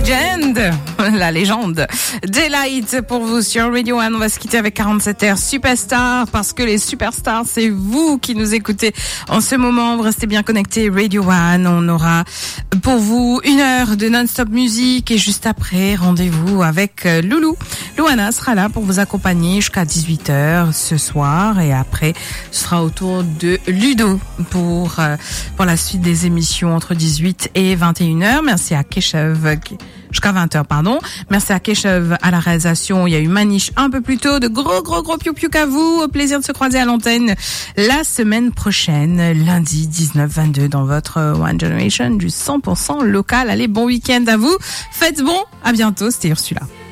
La légende. Daylight pour vous sur Radio One. On va se quitter avec 47 heures Superstar parce que les superstars, c'est vous qui nous écoutez en ce moment. Vous restez bien connectés. Radio One. On aura pour vous 1 heure de non-stop musique et juste après, rendez-vous avec Loulou. Louana sera là pour vous accompagner jusqu'à 18h ce soir et après, ce sera au tour de Ludo pour la suite des émissions entre 18 et 21h. Merci à Keshev jusqu'à 20h, pardon. Merci à Keshev à la réalisation. Il y a eu Manish un peu plus tôt. De gros piou-piou à vous. Au plaisir de se croiser à l'antenne la semaine prochaine, lundi 19-22 dans votre One Generation du 100% local. Allez, bon week-end à vous. Faites bon. À bientôt. C'était Ursula.